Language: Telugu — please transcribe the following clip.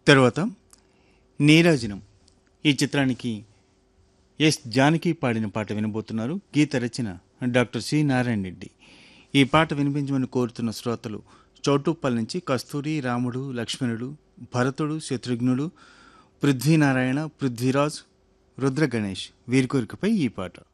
తర్వాత నీరాజనం ఈ చిత్రానికి ఎస్ జానకి పాడిన పాట వినబోతున్నారు. గీత రచన డాక్టర్ సి నారాయణ రెడ్డి. ఈ పాట వినిపించమని కోరుతున్న శ్రోతలు చౌటుప్పల్ నుంచి కస్తూరి, రాముడు, లక్ష్మణుడు, భరతుడు, శత్రుఘ్నుడు, పృథ్వీనారాయణ, పృథ్వీరాజ్, రుద్ర గణేష్ వీరి కోరికపై ఈ పాట.